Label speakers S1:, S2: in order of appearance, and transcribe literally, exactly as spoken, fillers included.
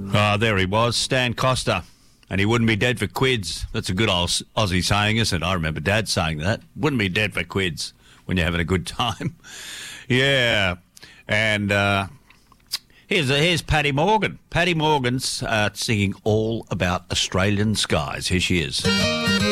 S1: Oh, there he was, Stan Costa. And he wouldn't be dead for quids. That's a good old Aussie saying, isn't it? I remember Dad saying that. Wouldn't be dead for quids when you're having a good time. Yeah. And uh, here's, here's Paddy Morgan. Paddy Morgan's uh, singing all about Australian skies. Here she is.